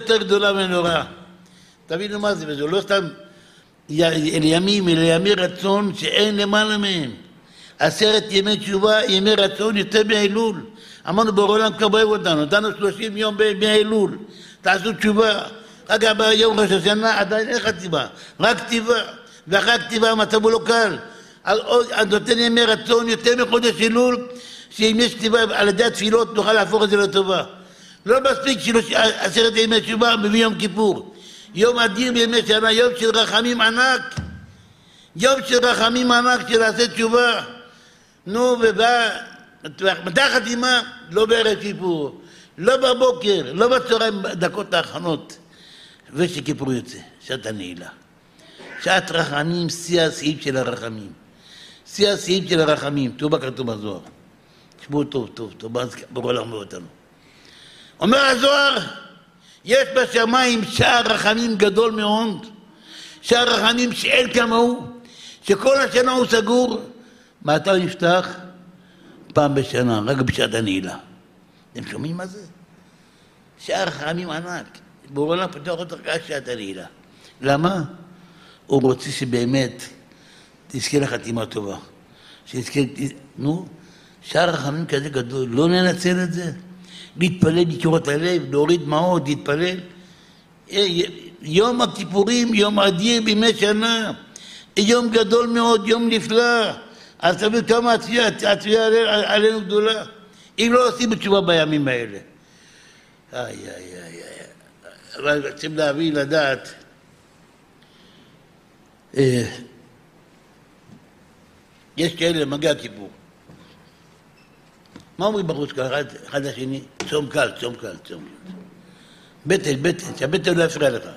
יותר גדולה ונורא. תבינו מה זה, וזה לא סתם אל ימי רצון שאין למעלה מהם. 10 ימי תשובה, ימי רצון יותר מהאלול. אמרנו בעולם כבר אוהב אותנו, נתנו 30 יום מהאלול. תעשו תשובה. רק ביום ראש השנה עדיין אין חטיבה, רק כתיבה. ואחרי הכתיבה המצב הוא לא קל. אז נותן ימי רצון יותר מחודש אלול, שאם יש כתיבה על ידי התפילות נוכל להפוך את זה לטובה. לא מספיק 10 ימי תשובה מביא יום כיפור. יום אדיר בימי שנה, יום של רחמים ענק. יום של רחמים ענק של לעשות תשובה. נו, מתי החתימה? לא בערב כיפור, לא בבוקר, לא בצהריים, דקות האחרונות. ושכיפור יוצא, שעת הנעילה. שעת רחמים, שיא השיאים של הרחמים. שיא השיאים של הרחמים, טובה כתוב בזוהר. תשמעו טוב, ברול הרבה אותנו. אומר הזוהר, יש בשמיים שער רחמים גדול מאוד, שער רחמים שאין כמוהו, שכל השנה הוא סגור. מתי הוא נפתח? פעם בשנה, רק בשעת הנעילה. אתם שומעים מה זה? שער רחמים ענק. בעולם פתוח אותו רק שעת הנעילה. למה? הוא רוצה שבאמת תזכה לחתימה טובה. שתזכה, שער רחמים כזה גדול, לא ננצל את זה? להתפלל בקירות הלב, להוריד דמעות, להתפלל. יום הכיפורים, יום אדיר בימי שנה, יום גדול מאוד, יום נפלא. אז תבין כמה התפילה עלינו גדולה. אם לא עושים תשובה בימים האלה. אבל צריכים להביא לדעת, יש כאלה למגע הכיפור. מה אומרים בחוץ ככה, אחד השני? צום קל. בטן, שהבטן לא יפריע לך.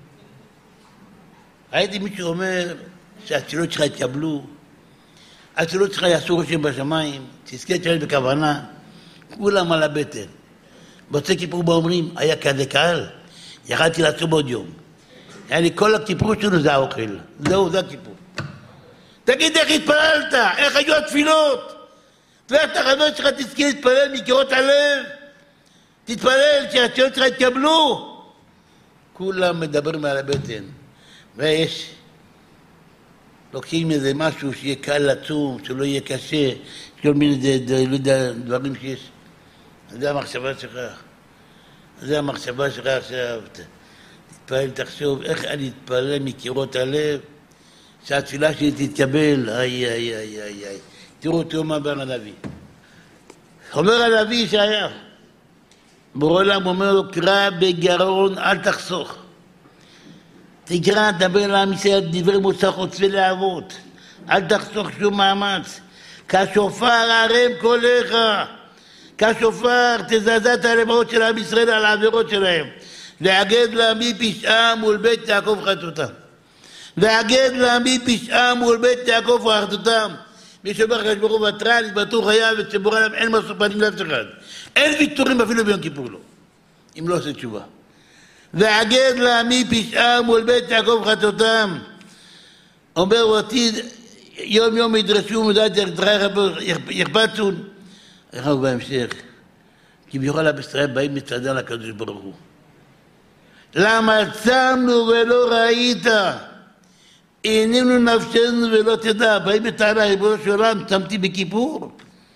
הייתי מישהו אומר שהתפילות שלך יתקבלו, התפילות שלך יעשו רושם בשמיים, תזכה תפילה בכוונה, כולם על הבטן. בוצא כיפור באומרים, היה כזה קהל, יכלתי לעצום עוד יום. יעני, כל הכיפור שלנו זה האוכל. זה הכיפור. תגיד איך התפללת, איך היו התפילות? ואתה חבר שלך תזכה להתפלל מקירות הלב, תתפלל שהתפילות שלך יתקבלו. כולם מדברים על הבטן, ויש, לוקחים איזה משהו שיהיה קל לצום, שלא יהיה קשה, כל מיני דברים שיש. זה המחשבה שלך. זה המחשבה שלך עכשיו. תתפלל, תחשוב איך אני אתפלל מקירות הלב, שהתפילה שלי תתקבל. איי. תראו מה אומר הנביא. אומר הנביא שהיה, בעולם אומר לו, קרא בגרון, אל תחסוך. תקרא, דבר לעם ישראל, דברי מוסר חוצבי להבות. אל תחסוך שום מאמץ. כשופר ערם קולך. כשופר תזעזע את הלבבות של עם ישראל על העבירות שלהם. והגד לעמי פשעם ולבית יעקב חטאותם. והגד לעמי פשעם ולבית יעקב חטאותם. מי שאומר הקדוש ברוך הוא ותרן, יתבטאו חייו וציבור עליו, אין משוא פנים לאף אחד. אין ויתורים אפילו ביום כיפור לו, אם לא עושה תשובה. והגד לעמי פשעם ולבית יעקב חטאותם. אומר אותי, יום יום ידרשו ומדעת יחפצון. איך הוא בהמשך? כביכול עם ישראל באים מצעדה לקדוש ברוך הוא. למה צמנו ולא ראית? עינינו נפשנו ולא תדע. באים בטענה, ריבונו של עולם, צמתי בכיפור.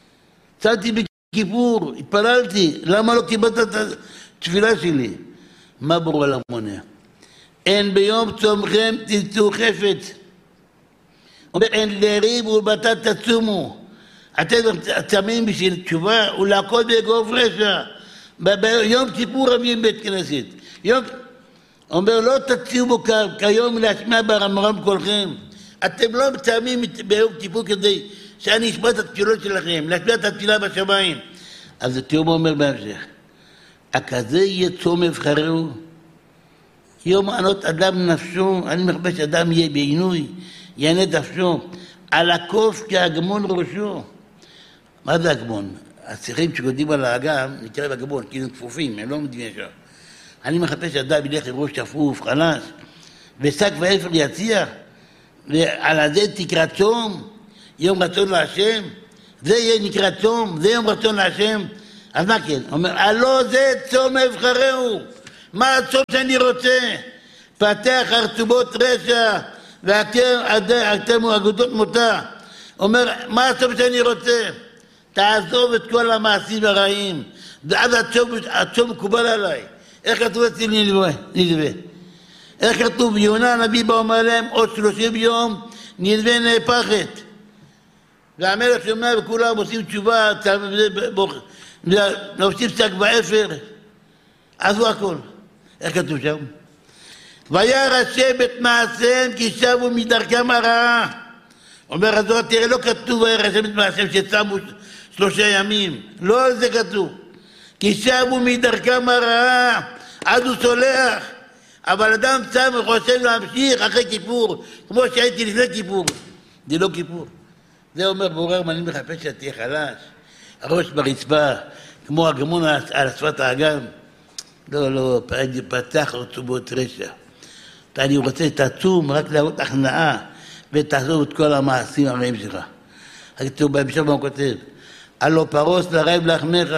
התפללתי. למה לא קיבלת את התפילה שלי? מה ברור על המונע? אין ביום צומכם תצאו חפץ. אומר, אין לריב ולבטאת תצומו. אתם צמים בשביל תשובה ולהכות באגרוף רשע. ביום כיפור רבים בית כנסת. אומר, לא תציעו בו כיום להשמיע ברמרם קולכם. אתם לא צמים ביום כיפור כדי שאני אשמע את התפילות שלכם, להשמיע את התפילה בשמיים. אז התיאום אומר בהמשך, הכזה יהיה צום אבחרהו, יום ענות אדם נפשו, אני מחפש אדם יהיה בעינוי, יענה נפשו, על הקוף כהגמון ראשו. מה זה הגמון? השיחים שגודים על האגם, נקרא בגמון, כי הם כפופים, הם לא עומדים ישר. אני מחפש אדם ילך עם ראש שפוף, חלש, ושק ואפר יציע, ועל זה תקרא צום, יום רצון להשם, זה יהיה נקרא צום, זה יום רצון להשם. אז מה כן? אומר, הלא זה צום אבחרהו. מה הסוף שאני רוצה? פתח חרצובות רשע ואתם אגודות מותה. אומר, מה הסוף שאני רוצה? תעזוב את כל המעשים הרעים, ואז הצום מקובל עליי. איך כתוב אצל נדבה? איך כתוב? יונה הנביא בא אומר להם, עוד 30 יום נדבה נהפכת. והמלך שומע וכולם עושים תשובה, נופשים שק באפר, עזבו הכל. איך כתוב שם? וירא השם את מעשיהם כי שבו מדרכם הרעה. אומר הזוהר, תראה, לא כתוב וירא השם את מעשיהם שצמו 3 ימים. לא על זה כתוב. כי שבו מדרכם הרעה, אז הוא סולח. אבל אדם צם וחושב להמשיך אחרי כיפור, כמו שהייתי לפני כיפור. זה לא כיפור. זה אומר בורר, אני מחפש שתהיה חלש. הראש ברצפה, כמו הגמון על שפת האגם. לא, פתח חרצובות רשע. אני רוצה תצום רק להראות הכנעה ותעזוב את כל המעשים הרעים שלך. כתוב בהמשך מה הוא כותב, הלא פרוס לרעב לחמך,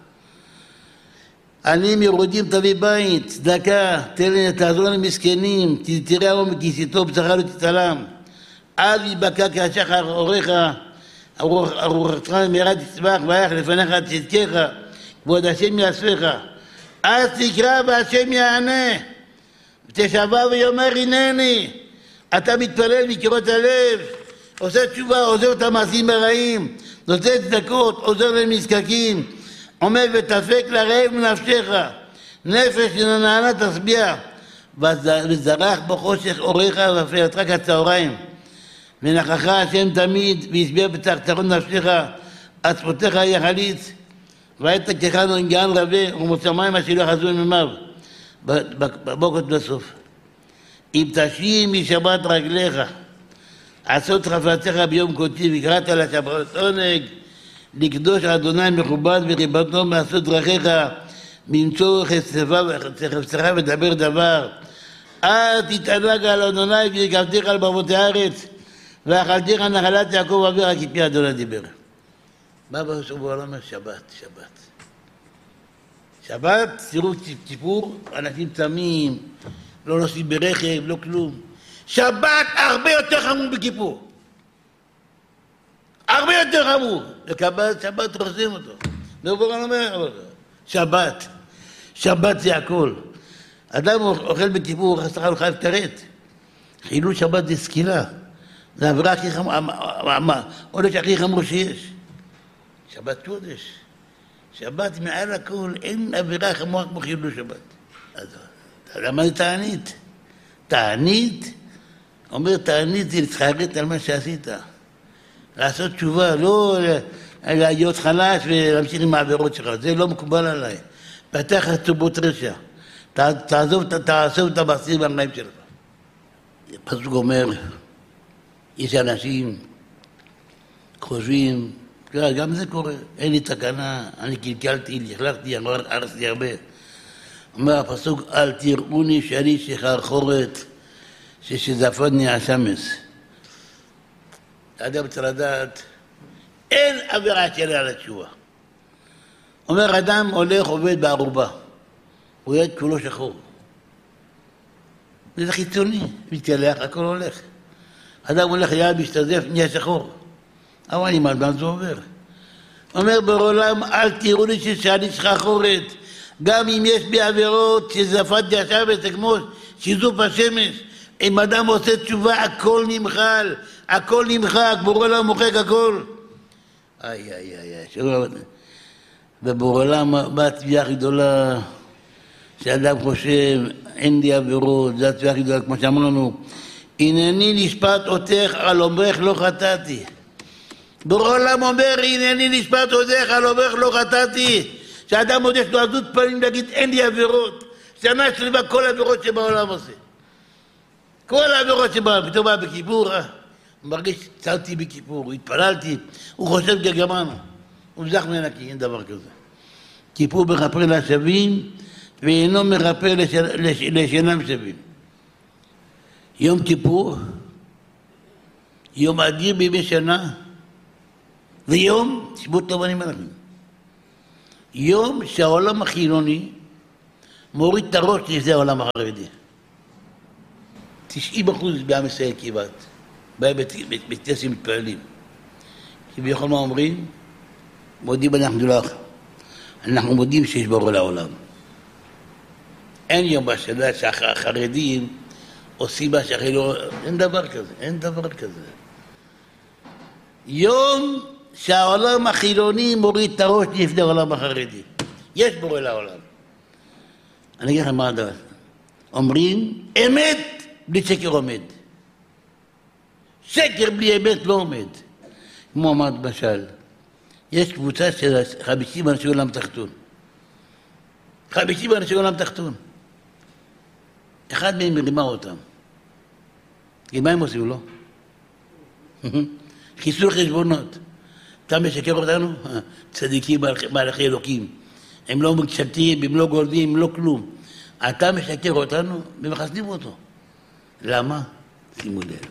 עניים ירודים תביא בית, צדקה, תעזור למסכנים, תראה עמו מכיסיתו בשכר לא תתעלם, אל יבקע כשחר אורך, ארוכתך מהרה תצמח ויח לפניך צדקך, כבוד השם יאספך, אז תקרא והשם יענה, תשבע ויאמר הנני. אתה מתפלל מקירות הלב, עושה תשובה, עוזר את המעשים הרעים, נותן צדקות, עוזר לנזקקים, עומד ותפק לרעב מנפשך, נפש שנענה תשביע, וזרח בחושך אורך ואפלתך כצהריים, ונחך השם תמיד וישביע בצחצחון נפשך, עצמותיך יחליץ, ועת תקחנו עם גאן רבה ומוצמיים אשר לא יחזו ממימיו. בבוקר בסוף. אם תשיב משבת רגליך, עשות חפציך ביום קודשי, וקראת לשבת עונג, לקדוש אדוני מכובד וריבתו מעשות דרכיך, ממצוא חפצך ודבר דבר. אל תתענג על אדוני ויקבתך על ברמות הארץ, ואכלתך נחלת יעקב אביך כפי אדוני דיבר. מה בסוף בעולם? שבת. שבת, סירוב כיפור, אנשים צמים, לא נוסעים ברכב, לא כלום. שבת הרבה יותר חמור בכיפור. הרבה יותר חמור. לקבלת שבת רושם אותו. נבורן אומר, שבת זה הכל. אדם אוכל בכיפור, הוא חייב כרת. חילול שבת זה סקילה. זה העבירה הכי חמור, העונש הכי חמור שיש. שבת קודש. שבת מעל הכל, אין עבירה חמורה כמו חילול שבת. אז למה זה תענית? תענית? אומר תענית זה להתחרט על מה שעשית. לעשות תשובה, לא להיות חלש ולהמשיך עם העבירות שלך. זה לא מקובל עליי. פתח חרצובות רשע. תעזוב את המעשים והרעים שלך. פסוק אומר, יש אנשים חושבים, גם זה קורה, אין לי תקנה, אני קלקלתי, לכלכתי, אני הרסתי הרבה. אומר הפסוק, אל תראוני שאני שחרחורת, שזפתני השמש. אדם צריך לדעת, אין עבירה שלה על התשובה. אומר אדם הולך עובד בערובה, הוא יד כולו שחור. זה חיצוני, מתקלח, הכל הולך. אדם הולך יד משתזף, נהיה שחור. אבל אני מה זה עובר. אומר בעולם, אל תראו לי שאני שחרחורת. גם אם יש בי עבירות שזפתתי השמש, זה כמו שיזוף השמש. אם אדם עושה תשובה, הכל נמחל, הכל נמחק, בעולם מוחק הכל. ובעולם באה התביעה הכי גדולה, שאדם חושב, אין לי עבירות, זו התביעה הכי גדולה, כמו שאמרנו, הנני נשפט אותך, על אומרך לא חטאתי. בעולם אומר, הנני נשפט אותך, על אומרך לא חטאתי. שאדם עוד יש לו עזות פנים להגיד, אין לי עבירות. שנה שלמה כל העבירות שבעולם עושה. כל העבירות שבעולם, פתאום בא בכיפור, הוא מרגיש, צלתי בכיפור, התפללתי, הוא חושב גרגמנו. הוא מזח מנקי, אין דבר כזה. כיפור מחפר לשווים, ואינו מחפר לשאינם שווים. יום כיפור, יום אדיר בימי שנה, ויום, תשמעו טוב אני אומר לכם, יום שהעולם החילוני מוריד את הראש לפני העולם החרדי. 90% בעם ישראל כמעט, בטייסים מתפעלים. כביכול מה אומרים? מודים אנחנו מודים שיש בורא לעולם. אין יום בשנה שהחרדים עושים מה שאחרי לא... אין דבר כזה. יום שהעולם החילוני מוריד את הראש לפני העולם החרדי. יש בורא לעולם. אני אגיד לכם מה הדבר. אומרים, אמת בלי שקר עומד. שקר בלי אמת לא עומד. כמו אמרת בשל. יש קבוצה של 50 אנשי עולם תחתון. 50 אנשי עולם תחתון. אחד מהם מרימה אותם. מה הם עושים לו? חיסול חשבונות. אתה משקר אותנו? צדיקים מהלכי אלוקים. הם לא מגשתיים, הם לא גולדים, הם לא כלום. אתה משקר אותנו ומחסדים אותו. למה? שימו לב.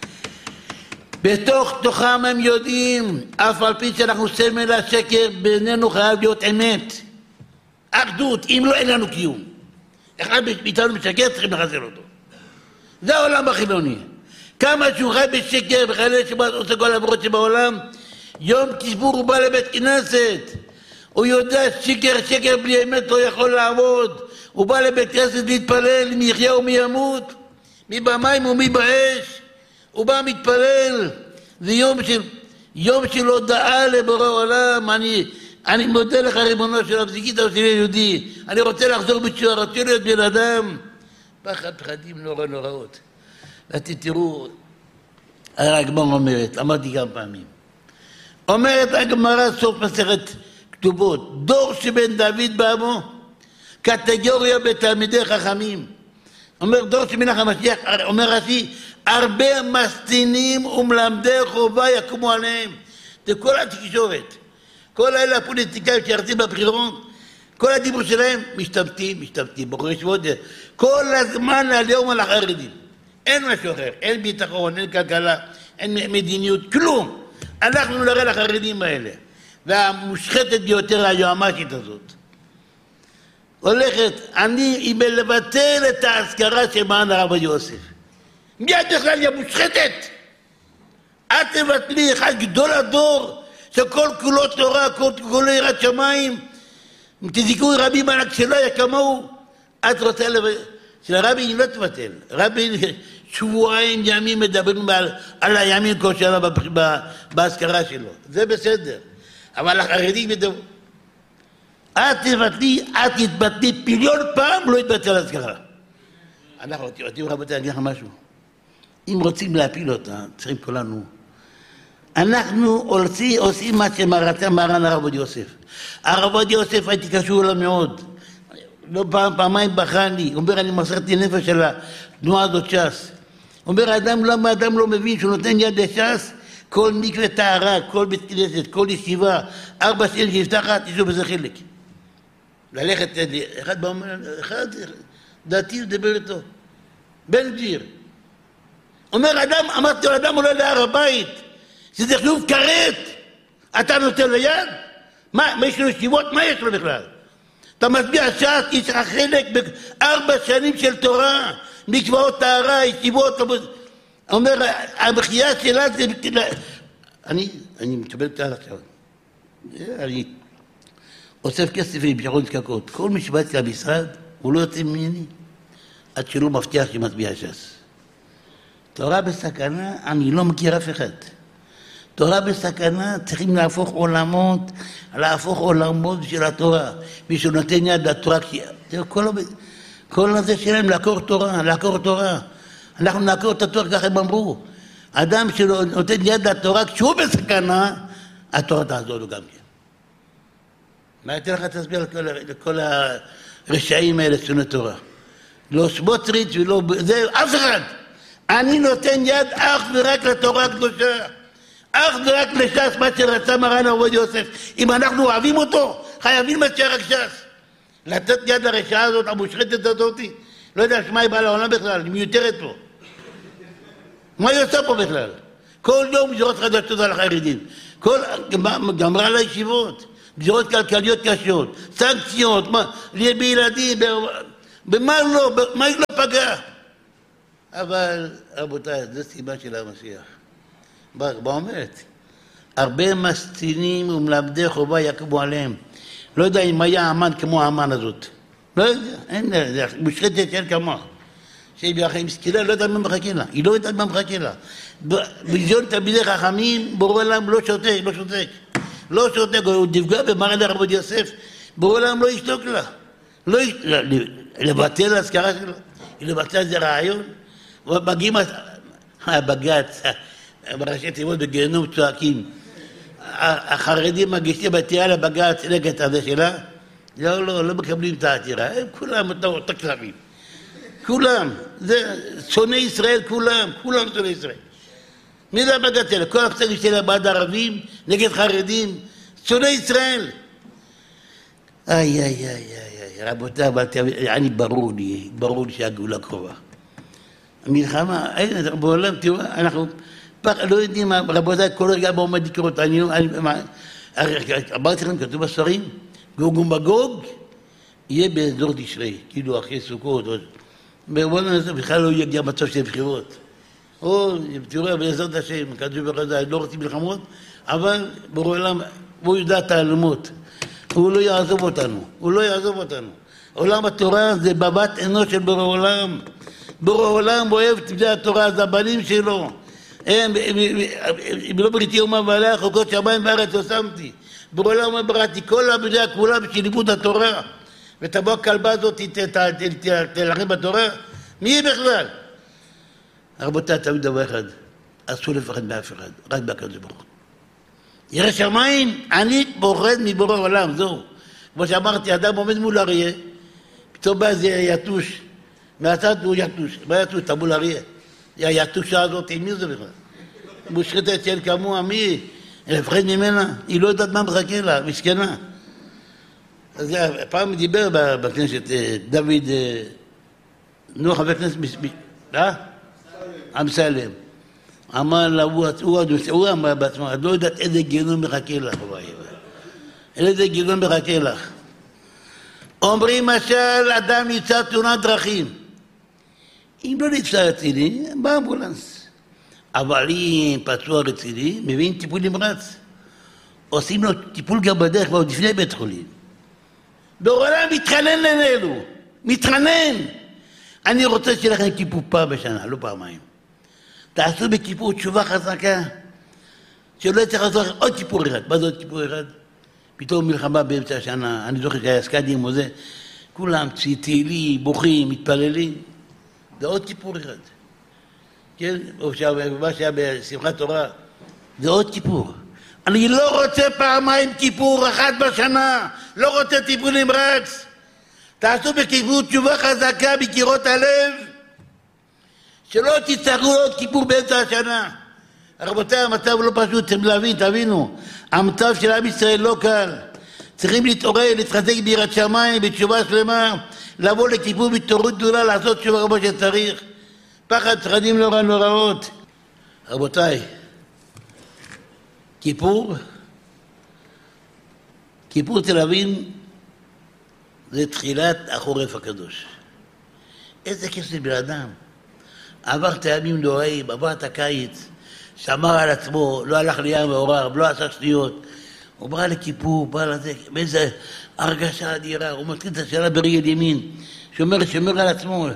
בתוך תוכם הם יודעים, אף על פי שאנחנו סמל השקר, בינינו חייב להיות אמת. אחדות, אם לא אין לנו קיום. אחד מאיתנו משקר, צריכים לחסל אותו. זה העולם החילוני. כמה שהוא חי בשקר, בחיילי שבת עושה כל העברות שבעולם, יום כיפור הוא בא לבית כנסת. הוא יודע שקר בלי אמת לא יכול לעבוד. הוא בא לבית כנסת להתפלל, מי יחיה ומי ימות, מי במים ומי באש. הוא בא מתפלל. זה יום של הודעה לבורא עולם. אני מודה לך ריבונו של עולם, זיכית אותי ליהודי. אני רוצה לחזור בתשובה, רוצה להיות בן אדם. פחדים נוראות. ואתם תראו, הגמרא אומרת, אמרתי כמה פעמים. אומרת הגמרא סוף מסכת כתובות, דור שבן דוד בעמו, קטגוריה בתלמידי חכמים. אומר דור שמלך המשיח, אומר רש"י, הרבה מסטינים ומלמדי חובה יקומו עליהם. זה כל התקשורת, כל האלה הפוליטיקאים שירצים בבחירות, כל הדיבור שלהם משתמטים, בחורי ישיבות, כל הזמן עליהם על החרדים. אין משהו אחר, אין ביטחון, אין כלכלה, אין מדיניות, כלום. אנחנו נראה לחרדים האלה. והמושחתת ביותר היועמ"שית הזאת. הולכת, היא לבטל את ההזכרה של מרן הרב עובדיה יוסף. מיד בכלל היא מושחתת. את תבטלי אחד גדול הדור, שכל כולו תורה, כל כולו יראת שמיים, תזכו רבים ענק שלא היה כמוהו. את רוצה שלרבי היא לא תבטל. רבי שבועיים ימים מדברים על הימים כל שנה בהזכרה שלו. זה בסדר. אבל החרדים ידעו. את תתבטלי פיליון פעם, לא יתבטל להזכרה. אנחנו רוצים רבותיי, אני אגיד לך משהו. אם רוצים להפיל אותה, צריכים כולנו. אנחנו עושים מה שרצה מרן הרב עובדיה יוסף. הרב עובדיה יוסף הייתי קשור לה מאוד. לא פעמיים בחן לי. הוא אומר, אני מסרתי נפש של התנועה הזאת ש"ס. הוא אומר, למה אדם לא מבין שהוא נותן יד לש"ס? כל מקווה טהרה, כל בית כנסת, כל ישיבה, 4 שנים שיפתחת, יש לו בזה חלק. ללכת, אחד דעתי לדבר איתו. בן גביר. אומר, אמרתי לו, אדם עולה להר הבית, שזה חשוב כרת, אתה נותן ליד? מה יש לו ישיבות? מה יש לו בכלל? אתה מצביע ש"ס, יש לך חלק ב4 שנים של תורה, מקוואות טהרה, ישיבות, אומר, המחיה שלה זה... אני מקבל את עכשיו. אני אוסף כסף לבחירות נזקקות. כל מי שבא אצלי למשרד, הוא לא יוצא ממני, עד שלא מבטיח שמצביע ש"ס. תורה בסכנה, אני לא מכיר אף אחד. תורה בסכנה, צריכים להפוך עולמות של התורה. מישהו נותן יד לתורה, כל הזה שלהם לעקור תורה. אנחנו נעקור את התורה, ככה הם אמרו. אדם שנותן יד לתורה, כשהוא בסכנה, התורה תעזור לו גם כן. מה אתן לך תסביר לכל הרשעים האלה, שונאי תורה? לא סמוטריץ' ולא... זה אף אחד. אני נותן יד אך ורק לתורה הקדושה. אך ורק לש"ס, מה שרצה מרן הרב עובדיה יוסף. אם אנחנו אוהבים אותו, חייבים מצ'ר רק ש"ס. לתת יד לרשעה הזאת, המושחתת הזאת, לא יודע שמה היא באה לעולם בכלל, היא מיותרת פה. מה היא עושה פה בכלל? כל יום גזירות חדשות על החרדים. גמרה לישיבות, גזירות כלכליות קשות, סנקציות, בילדים, במה לא? במה היא לא פגעה? אבל רבותיי, זו סיבה של המשיח. מה אומרת? הרבה מסטינים ומלמדי חובה יקמו עליהם. לא יודע אם היה אמן כמו האמן הזאת. לא יודע, אין לה, מושחתת אין כמה. שהיא מסכילה, לא יודעת מה מחכה לה. היא לא יודעת מה מחכה לה. בזיון תלמידי חכמים, בורא עולם לא שותק, לא שותק. לא שותק, הוא נפגע במרן הרב עובדיה יוסף, בורא עולם לא ישתוק לה. לא לבטל להזכרה שלו, לבטל איזה רעיון. ומגיעים הבג"ץ, בראשי תיבות בגיהנום צועקים. החרדים מגישים עתירה לבג"ץ נגד הזה שלה, לא מקבלים את העתירה, הם כולם אותה כלבים. כולם, זה שונאי ישראל, כולם שונאי ישראל. מי זה הבג"ץ שלה? כל הפסק שלה בעד ערבים, נגד חרדים, שונאי ישראל. איי, רבותיי, אני ברור לי שהגאולה קרובה. המלחמה, בעולם, תראו, אנחנו לא יודעים, רבותיי, כל רגע בעומד לקרות, אני אמרתי לכם, כתוב בספרים, גוג ומגוג יהיה באזור תשרי, כאילו אחרי סוכות, בעולם הזה בכלל לא יגיע מצב של בחירות. תראו, בעזרת השם, כתוב בחז"ל, לא רוצים מלחמות, אבל בעולם, הוא יודע תעלומות, הוא לא יעזוב אותנו. עולם התורה זה בבת אנוש של בורא עולם. בורא עולם אוהב את בני התורה, זה הבנים שלו. הם לא בריתי אומה ועליה חוקות שמיים בארץ לא שמתי. בורא עולם בראתי כל הבני הכולה בשביל לימוד התורה. ותבוא הכלבה הזאת, תלחם בתורה. מי היא בכלל? רבותיי, תמיד דבר אחד, אסור לפחד מאף אחד, רק בהקדוש ברוך הוא. ירא שמיים, אני פוחד מבורא עולם, זהו. כמו שאמרתי, אדם עומד מול אריה, פתאום בא איזה יתוש, מהצד הוא יתוש, מה יתוש? תבול אריה. היתושה הזאת, מי זה בכלל? מושחתת של כמוה, מי? לפחד ממנה, היא לא יודעת מה מחכה לה, מסכנה. אז פעם דיבר בכנסת דוד, חבר כנסת, אמסלם. אמר לה, הוא אמר בעצמו, את לא יודעת איזה גיהנום מחכה לך, איזה גיהנום מחכה לך. אומרים משל, אדם נמצא תאונת דרכים. אם לא נמצא רציני, באמבולנס. אבל אם פצוע רציני, מביאים טיפול נמרץ. עושים לו טיפול גם בדרך, ועוד לפני בית חולים. בעולם מתחנן לנהלו, מתחנן. אני רוצה שלכם כיפור פעם בשנה, לא פעמיים. תעשו בכיפור תשובה חזקה, שלא יצטרך לעשות עוד כיפור אחד. מה זה עוד כיפור אחד? פתאום מלחמה באמצע השנה, אני זוכר שהיה סקדים או זה, כולם תהילים, בוכים, מתפללים. זה עוד כיפור אחד. כן? או מה שהיה בשמחת תורה, זה עוד כיפור. אני לא רוצה פעמיים כיפור אחת בשנה, לא רוצה טיפול נמרץ. תעשו בכיפור תשובה חזקה בקירות הלב, שלא תצטרכו עוד כיפור באמצע השנה. רבותיי, המצב לא פשוט, צריכים להבין, תבינו, המצב של עם ישראל לא קל. צריכים להתעורר, להתחזק ביראת שמיים, בתשובה שלמה, לבוא לכיפור בתורות גדולה, לעשות תשובה כמו שצריך. פחד פחדים נוראות. רבותיי, כיפור צריך להבין, זה תחילת החורף הקדוש. איזה כסף בן אדם. עבר את הימים נוראים, עבר את הקיץ, שמר על עצמו, לא הלך לים מעורב, לא עשה שניות. הוא בא לכיפור, בא לזה, באיזה הרגשה אדירה, הוא מתחיל את השאלה ברגל ימין, שומר על עצמו.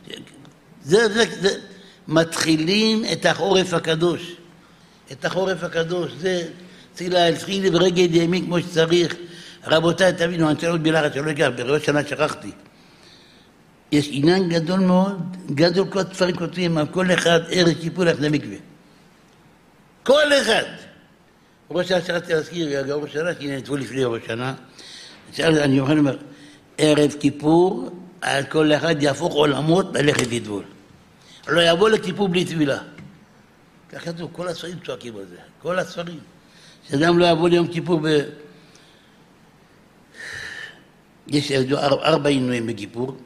מתחילים את החורף הקדוש. את החורף הקדוש, זה צריך להתחיל ברגל ימין כמו שצריך. רבותיי, תבינו, אני רוצה עוד מילה שלא אגע, בראש שנה שכחתי. יש עניין גדול מאוד, גדול כל הספרים כותבים, על כל אחד ערב כיפור לפני מקווה. כל אחד. ראש שנה שכחתי להזכיר, גם ראש שנה, כי נתבוא לפני ראש שנה. אני יכול לומר, ערב כיפור, על כל אחד יהפוך עולמות ללכת לטבול. לא יבוא לכיפור בלי טבילה. ככה כתוב, כל הספרים צועקים על זה, כל הספרים. שאדם לא יבוא ליום כיפור יש 4 עינויים בכיפור.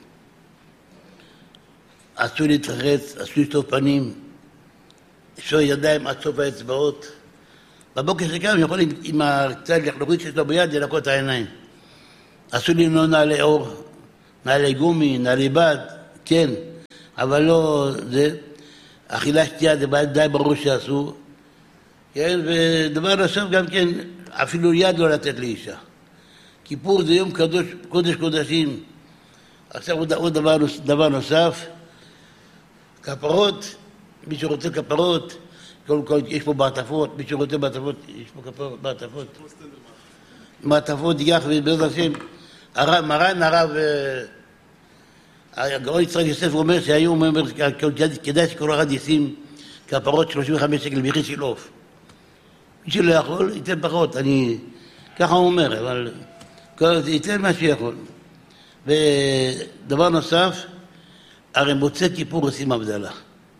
אסור להתרחץ, אסור לשטוף פנים, לשטוף ידיים עד סוף האצבעות. בבוקר שגם יכול עם הקצת לחלוכית שלו ביד לנקות את העיניים. אסור לנעול נעלי אור, נעלי גומי, נעלי בד, כן, אבל לא זה. אכילה שתייה זה די ברור שאסור. כן, ודבר נוסף גם כן, אפילו יד לא לתת לאישה. כיפור זה יום קודש קודשים. עכשיו עוד דבר נוסף, כפרות, מי שרוצה כפרות, קודם כל יש פה מעטפות, מי שרוצה מעטפות, יש פה מעטפות. מעטפות יח ובעזרת השם, מרן הרב, הגאון יצחק יוסף אומר שהיום כדאי שכל אחד ישים כפרות 35 שקל ביחי עוף. מי שלא יכול, ייתן פחות, ככה הוא אומר, אבל ייתן מה שיכול. ודבר נוסף, הרי מוצא כיפור עושים הבדלה.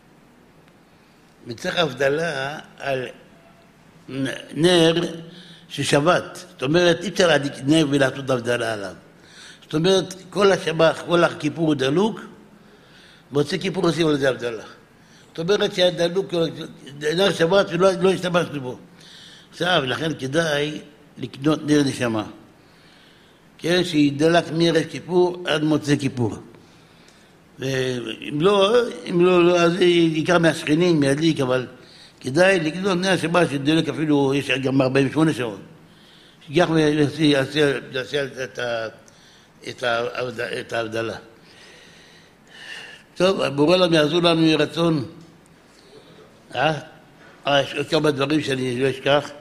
מצריך הבדלה על נר ששבת. זאת אומרת, אי אפשר להדליק נר ולעשות הבדלה עליו. זאת אומרת, כל השבח, כל הכיפור הוא דלוק, מוצא כיפור עושים על זה הבדלה. זאת אומרת שהיה דלוק, נר שבת ולא השתמשנו בו. עכשיו, לכן כדאי לקנות נר נשמה. כן, שידלק מערב כיפור עד מוצא כיפור. ואם לא, אז ייקח מהשכנים, מידליק, אבל כדאי לקנות נר שבת שדלק אפילו, יש גם 48 שעות. שייקח ויעשה את ההבדלה. טוב, הבורא עולם יעזור לנו מרצון. יש עוד כמה דברים שאני לא אשכח.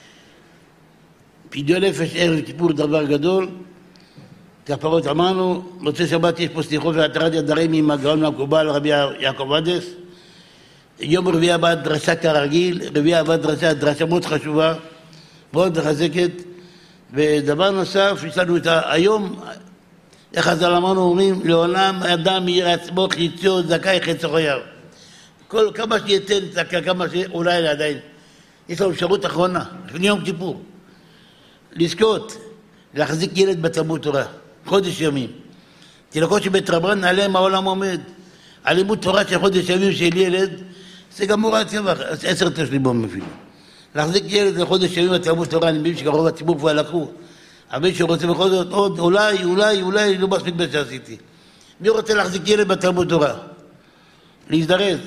פדיון נפש ערב כיפור דבר גדול. כפרות אמרנו, מוצאי שבת יש פה סליחות והתרת ידיים עם הגאון המקובל רבי יעקב עדס. יום רביעי הבא דרשה כרגיל, רביעי הבא דרשה מאוד חשובה, מאוד מחזקת. ודבר נוסף, יש לנו את היום, איך חז"ל אמרנו, אומרים, לעולם אדם יראה עצמו חציו זכאי חצי חייו. כמה שייתן זכאי, כמה שאולי עדיין. יש לנו אפשרות אחרונה, לפני יום כיפור. לזכות, להחזיק ילד בתלמוד תורה, חודש ימים. תינוקות שבית רבן, עליהם העולם עומד. על לימוד תורה של חודש ימים של ילד, זה גמור עד צבח, 10 תשלימון אפילו. להחזיק ילד לחודש ימים בתלמוד תורה, אני מבין שרוב הציבור כבר לקחו. אבל מי שרוצה בכל זאת עוד, אולי, לא מספיק מה שעשיתי. מי רוצה להחזיק ילד בתלמוד תורה? להזדרז.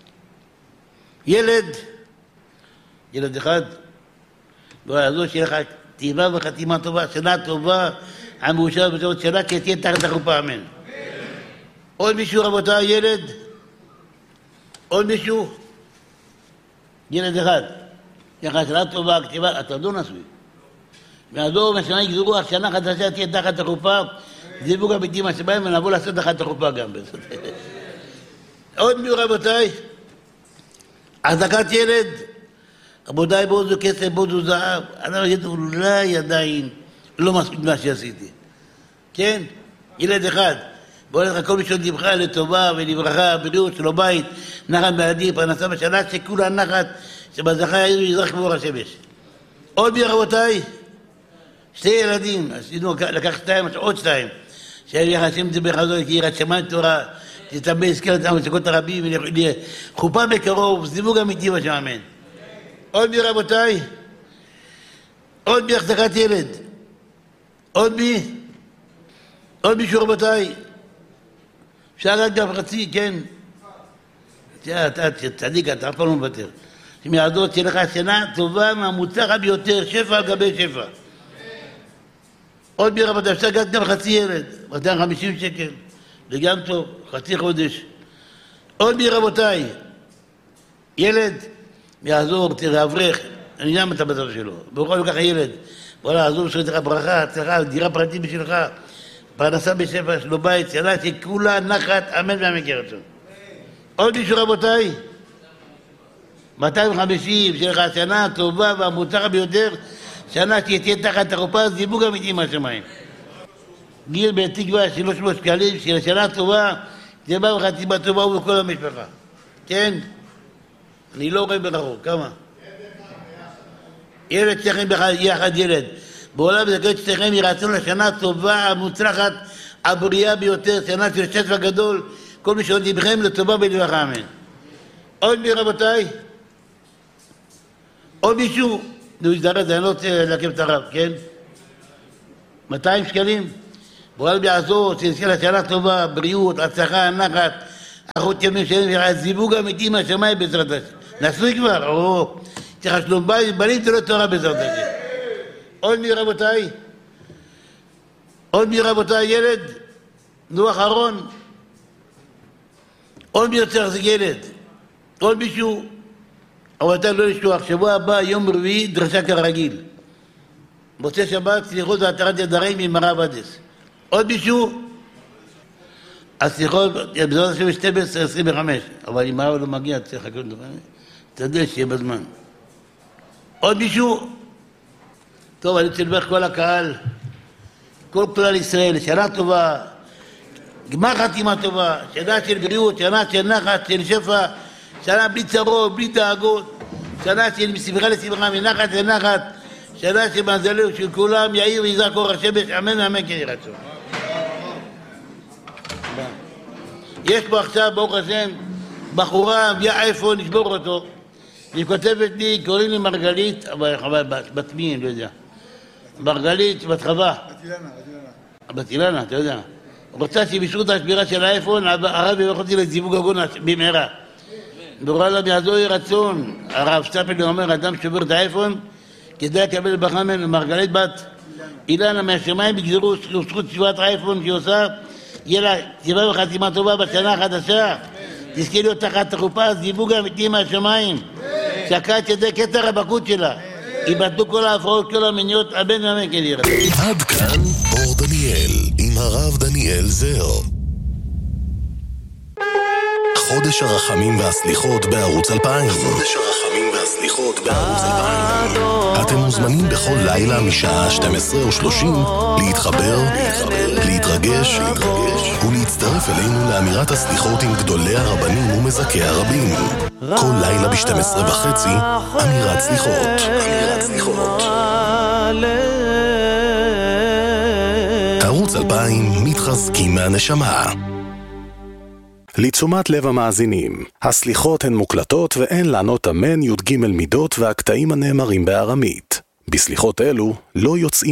ילד אחד, לא יעזור שיהיה לך טבעה וחתימה טובה, שנה טובה, המאושר בזאת שנה, שתהיה תחת החופה, אמן. עוד מישהו רבותיי, ילד? עוד מישהו? ילד אחד. יחד שנה טובה, כתיבה, אתה לא נשוי. מהדור מהשנה יגזרו, השנה חדשה תהיה תחת החופה, זיוו גם ביתי מה שבאים ונבוא לעשות תחת החופה גם. עוד מישהו רבותיי? החזקת ילד. רבותיי, בואו זו כסף, בואו זו זהב. אני אגיד, אולי עדיין לא מספיק מה שעשיתי. כן? ילד אחד. בואו נלך כל מישהו דיבך לטובה ולברכה, בריאות שלו בית, נחת בעדי, פרנסה בשנה, שכולה נחת, שבזכה יזרח כמו השמש. עוד מי רבותיי? 2 ילדים, עשינו, לקח 2, עוד 2. שיחסים את זה בחזור, כי יראת שמיים תורה, תתאבא הזכר את המשקות הרבים, חופה בקרוב, זיווג אמיתי בשם, אמן. עוד מי רבותיי? עוד מי החזקת ילד? עוד מי? עוד מישהו רבותיי? אפשר רק גם חצי, כן? אתה צדיק, אתה אף פעם לא מוותר. שמעדות שלך שנה טובה מהמוצלחת ביותר, שפע על גבי שפע. עוד מי רבותיי? אפשר גם חצי ילד, 250 שקל, וגם טוב, חצי חודש. עוד מי רבותיי? ילד? יעזור, תראה, אברך, אני יודע מה אתה בצד שלו. בכל לקח הילד, וואלה, עזור שלך לך ברכה, הצלחה, דירה פרטית בשבילך, פרנסה בשפע שלו בית, שנה שכולה נחת, אמן והמקר רצון. עוד מישהו רבותיי? 250, שלך שנה טובה והמוצלחת ביותר, שנה שתהיה תחת החופה, זיווג אמיתי מהשמיים. גיל בתקווה 300 שקלים, של שנה טובה, זה בא וחתימה טובה ובכל המשפחה. כן? אני לא רואה ברחוב, כמה? ילד שכם יחד ילד. בעולם זה גדול שכם ירצון לשנה טובה, המוצלחת, הבריאה ביותר, שנה של שפע גדול, כל מי שעוד יבכם לטובה ולברכה, אמן. עוד מי רבותיי? עוד מישהו? נו, הזדרז, אני לא רוצה להקים את הרב, כן? 200 שקלים? בורא יעזור, שנזכה לשנה טובה, בריאות, הצלחה, נחת, אחות ימים שלמים, הזיווג האמיתי מהשמיים בעזרת השם. נשוי כבר, או צריך שלום בית, בנים תלמוד תורה בעזרת השם. עוד מי רבותיי, ילד, נו אחרון, עוד מי רוצה להחזיק ילד, עוד מישהו, אבל אתה לא לשכוח, שבוע הבא, יום רביעי, דרשה כרגיל. מוצא שבת, סליחות והתרת ידיים עם הרב אדס. עוד מישהו? הסליחות, בעזרת השם 12:25, אבל אם הרב לא מגיע, צריך לחכות לך, תדע שיהיה בזמן. עוד מישהו? טוב, אני רוצה לברך כל הקהל, כל כלל ישראל, שנה טובה, גמר חתימה טובה, שנה של בריאות, שנה של נחת, של שפע, שנה בלי צרות, בלי דאגות, שנה של משמחה לשמחה, מנחת לנחת, שנה שמזלו של כולם יאיר ויזרח אור השמש, אמן ואמן כן יהי רצון. יש פה עכשיו, ברוך השם, בחורה מביאה אייפון, נשבור אותו, היא כותבת לי, קוראים לי מרגלית, אבל בת מי, אני לא יודע. מרגלית, בת חווה. בת אילנה, אתה יודע. רוצה שבזכות השבירה של האייפון, הרב יברך אותי לזיווג הגון במהרה. ברור לה ביעזור יהי רצון. הרב סטפל אומר, אדם שובר את האייפון, כדאי לקבל ברכה ממנו. מרגלית בת אילנה מהשמיים, בגזרו זכות שברת האייפון שהיא עושה, יהיה לה סיבה וחתימה טובה בשנה החדשה. תזכה להיות תחת החופה, זיווג אמיתי מהשמיים. שקע את ידי קטע רבקות שלה. יבטלו כל ההפרעות, כל המיניות, אמן ואמן כן יהי רצון. עד כאן אור דניאל עם הרב דניאל זר. חודש הרחמים והסליחות בערוץ 2000. חודש הרחמים והסליחות בערוץ 2000. אתם מוזמנים בכל לילה משעה 12:30 להתחבר, להתרגש ולהצטרף אלינו לאמירת הסליחות עם גדולי הרבנים ומזכי הרבים. כל לילה ב-12:30 אמירת סליחות. ערוץ 2000 מתחזקים מהנשמה. לתשומת לב המאזינים, הסליחות הן מוקלטות ואין לענות אמן י"ג מידות והקטעים הנאמרים בארמית. בסליחות אלו לא יוצאים